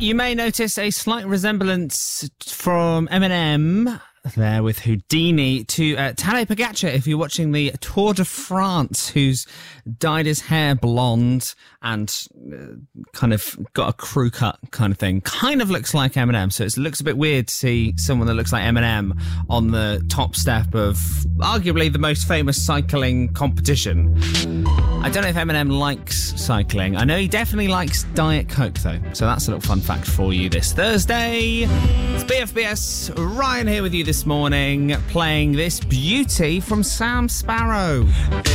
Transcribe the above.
You may notice a slight resemblance from Eminem there with Houdini to Tadej Pogacar if you're watching the Tour de France, who's dyed his hair blonde and kind of got a crew cut kind of thing. Kind of looks like Eminem, so it looks a bit weird to see someone that looks like Eminem on the top step of arguably the most famous cycling competition. I don't know if Eminem likes cycling. I know he definitely likes Diet Coke, though. So that's a little fun fact for you this Thursday. It's BFBS. Ryan here with you this morning, playing this beauty from Sam Sparro.